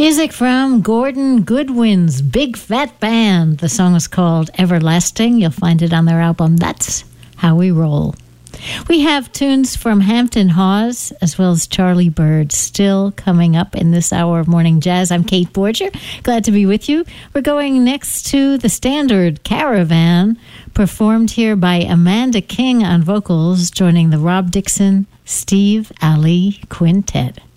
Music from Gordon Goodwin's Big Fat Band. The song is called Everlasting. You'll find it on their album That's How We Roll. We have tunes from Hampton Hawes as well as Charlie Bird still coming up in this hour of Morning Jazz. I'm Kate Borger. Glad to be with you. We're going next to the standard Caravan, performed here by Amanda King on vocals, joining the Rob Dixon, Steve Ali Quintet.